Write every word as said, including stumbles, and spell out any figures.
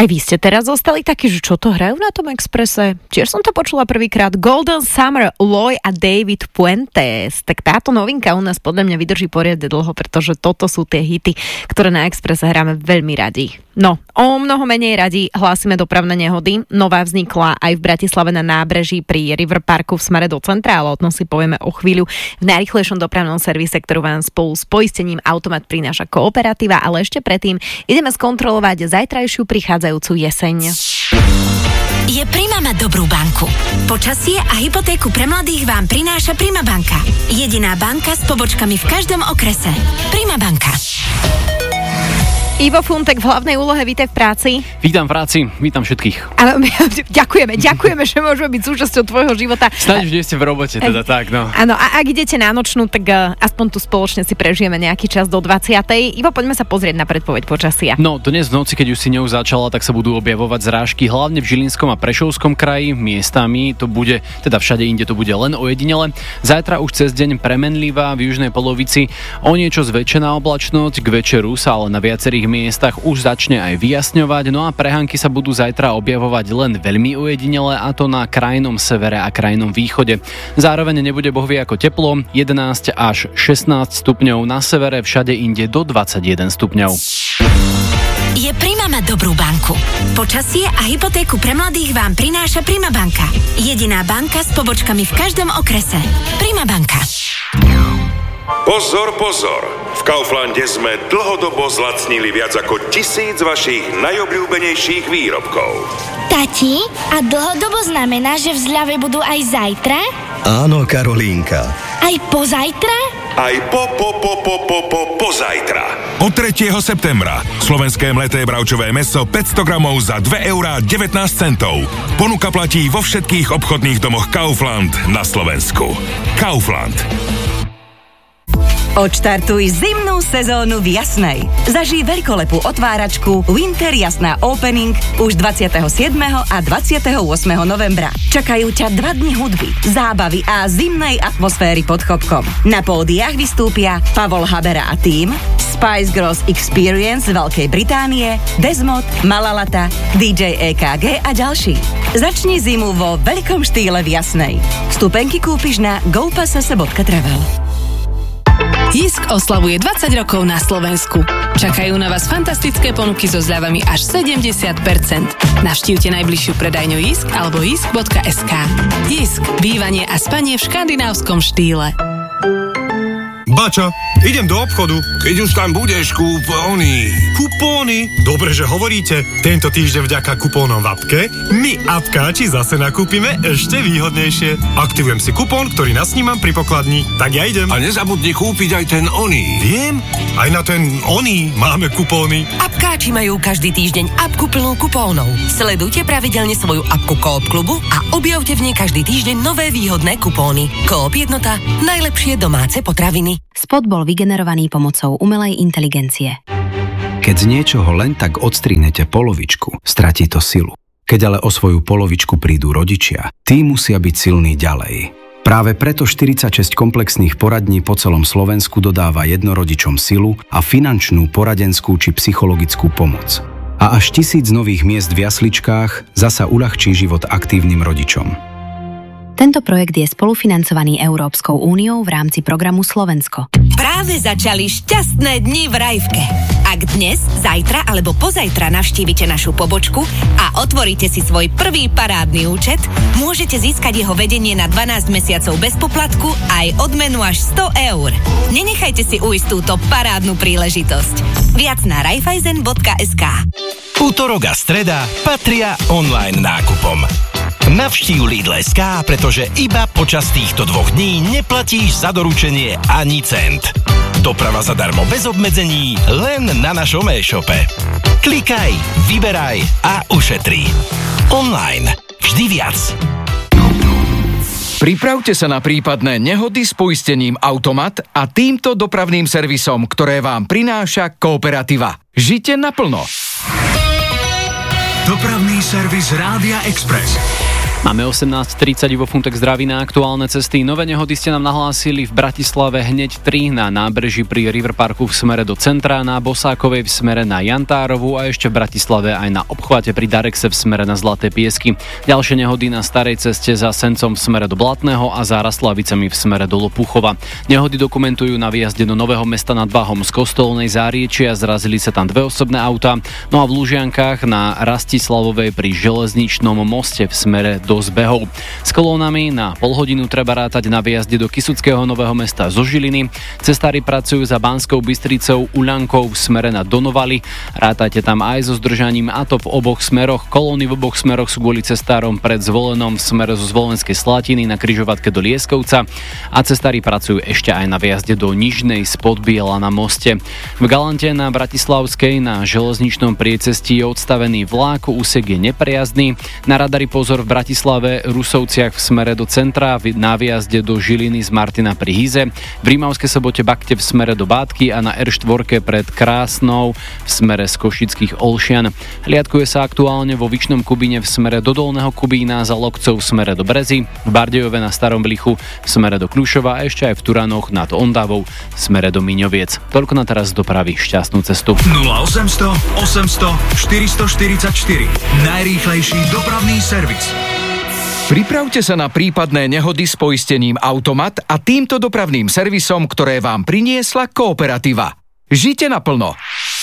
Aj vy ste teraz zostali takí, že čo to hrajú na tom Expresse? Tiež som to počula prvýkrát. Golden Summer, Loy a David Puentes. Tak táto novinka u nás podľa mňa vydrží poriadne dlho, pretože toto sú tie hity, ktoré na Expresse hráme veľmi radi. No, o mnoho menej radi hlásime dopravné nehody. Nová vznikla aj v Bratislave na nábreží pri River Parku v smere do centra, ale o tom si povieme o chvíľu v najrýchlejšom dopravnom servise, ktorú vám spolu s poistením Automat prináša Kooperativa, ale ešte predtým ideme skontrolovať zajtrajšiu prichádzajúcu jeseň. Je Prima mať dobrú banku. Počasie a hypotéku pre mladých vám prináša Prima banka. Jediná banka s pobočkami v každom okrese. Prima banka. Ivo Funtek v hlavnej úlohe, vítaj v práci. Vítam v práci, vítam všetkých. Áno, ďakujeme, ďakujeme, že môžeme byť súčasťou tvojho života. Snáď vždy ste v robote, teda tak, no. Áno, a ak idete na nočnú, tak uh, aspoň tu spoločne si prežijeme nejaký čas do dvadsiatej. Ivo, poďme sa pozrieť na predpoveď počasia. No, dnes v noci, keď už si ňou začala, tak sa budú objavovať zrážky, hlavne v Žilinskom a Prešovskom kraji. Miestami to bude, teda všade inde to bude len ojedinele. Zajtra už cez deň premenlivá v južnej polovici, o niečo zväčšená oblačnosť, k večeru sa ale na viacerých miestach už začne aj vyjasňovať, no a prehánky sa budú zajtra objavovať len veľmi ojedinele, a to na krajnom severe a krajnom východe. Zároveň nebude bohvie ako teplo, jedenásť až šestnásť stupňov na severe, všade inde do dvadsaťjeden stupňov. Je Prima mať dobrú banku. Počasie a hypotéku pre mladých vám prináša Prima banka. Jediná banka s pobočkami v každom okrese. Prima banka. Pozor, pozor! V Kauflande sme dlhodobo zlacnili viac ako tisíc vašich najobľúbenejších výrobkov. Tati, a dlhodobo znamená, že v zľave budú aj zajtra? Áno, Karolínka. Aj pozajtra? Aj po, po, po, po, po, po, pozajtra. Od tretieho septembra slovenské mleté bravčové mäso päťsto gramov za dva eurá devätnásť centov. Ponuka platí vo všetkých obchodných domoch Kaufland na Slovensku. Kaufland. Odštartuj zimnú sezónu v Jasnej. Zažij veľkolepú otváračku Winter Jasná Opening už dvadsiateho siedmeho a dvadsiateho ôsmeho novembra. Čakajú ťa dva dni hudby, zábavy a zimnej atmosféry pod chopkom. Na pódiách vystúpia Pavol Habera a tým, Spice Girls Experience z Veľkej Británie, Desmod, Malalata, dý džej é ká gé a ďalší. Začni zimu vo veľkom štýle v Jasnej. Vstupenky kúpiš na gopasese bodka travel. Jisk oslavuje dvadsať rokov na Slovensku. Čakajú na vás fantastické ponuky so zľavami až sedemdesiat percent. Navštívte najbližšiu predajňu Jisk alebo jisk bodka es ká. Jisk. Bývanie a spanie v škandinávskom štýle. Bača, idem do obchodu. Keď už tam budeš, kúp ony. Kupóny? Dobre, že hovoríte. Tento týždeň vďaka kupónom v appke my appkáči zase nakúpime ešte výhodnejšie. Aktivujem si kupón, ktorý nasnímam pri pokladni. Tak ja idem. A nezabudni kúpiť aj ten oný. Viem, aj na ten oný máme kupóny. Appkáči majú každý týždeň appku plnú kupónov. Sledujte pravidelne svoju appku Coop klubu a objavte v nej každý týždeň nové výhodné kupóny. Coop jednota, najlepšie domáce potraviny. Spot bol vygenerovaný pomocou umelej inteligencie. Keď z niečoho len tak odstrihnete polovičku, stratí to silu. Keď ale o svoju polovičku prídu rodičia, tí musia byť silní ďalej. Práve preto štyridsaťšesť komplexných poradní po celom Slovensku dodáva jednorodičom silu a finančnú, poradenskú či psychologickú pomoc. A až tisíc nových miest v jasličkách zasa uľahčí život aktívnym rodičom. Tento projekt je spolufinancovaný Európskou úniou v rámci programu Slovensko. Práve začali šťastné dni v Rajvke. Ak dnes, zajtra alebo pozajtra navštívite našu pobočku a otvoríte si svoj prvý parádny účet, môžete získať jeho vedenie na dvanásť mesiacov bez poplatku aj odmenu až sto eur. Nenechajte si ujsť túto parádnu príležitosť. Viac na raiffeisen bodka es ká. Utorok a streda patria online nákupom. Navštív Lidl bodka es ká, pretože iba počas týchto dvoch dní neplatíš za doručenie ani cent. Doprava zadarmo bez obmedzení len na našom e-shope. Klikaj, vyberaj a ušetri. Online. Vždy viac. Pripravte sa na prípadné nehody s poistením Automat a týmto dopravným servisom, ktoré vám prináša Kooperativa. Žite naplno. Dopravný servis Rádia Express. Máme osemnásť tridsať, vo Funtek zdraví na aktuálne cesty. Nové nehody ste nám nahlásili v Bratislave hneď tri na nábreží pri River Parku v smere do centra, na Bosákovej v smere na Jantárovu a ešte v Bratislave aj na obchvate pri Darexe v smere na Zlaté Piesky. Ďalšie nehody na starej ceste za Sencom v smere do Blatného a za Rastlavicami v smere do Lopuchova. Nehody dokumentujú na výjazde do Nového Mesta nad Váhom z Kostolnej Záriečia, zrazili sa tam dve osobné autá, no a v Lužiankách na Rastislavovej pri železničnom moste v smere do zbehov. S kolónami na pol hodinu treba rátať na výjazde do Kysuckého Nového Mesta zo Žiliny. Cestári pracujú za Banskou Bystricou Uľankou v smere na Donovali. Rátajte tam aj so zdržaním, a to v oboch smeroch. Kolóny v oboch smeroch sú kvôli cestárom pred Zvolenom v smere zo Zvolenskej Slatiny na križovatke do Lieskovca a cestári pracujú ešte aj na výjazde do Nižnej z Podbiela na moste. V Galante na Bratislavskej na železničnom priecestí je odstavený vlák, úsek je nepriazdny. Na radari pozor v Bratislave v Rusovciach v smere do centra, na výjazde do Žiliny z Martina pri Hyze, v Rímavskej Sobote Bakte v smere do Bátky a na er štyri pred Krásnou v smere z Košických Olšian. Hliadkuje sa aktuálne vo Vyšnom Kubíne v smere do Dolného Kubína, za Lokcov v smere do Brezy, v Bardejove na Starom Blichu v smere do Kľušova a ešte aj v Turanoch nad Ondavou v smere do Miňoviec. Toľko na teraz dopraví, šťastnú cestu. nula osemsto osemsto štyristoštyridsaťštyri Najrýchlejší dopravný servis. Pripravte sa na prípadné nehody s poistením Automat a týmto dopravným servisom, ktoré vám priniesla Kooperativa. Žite naplno.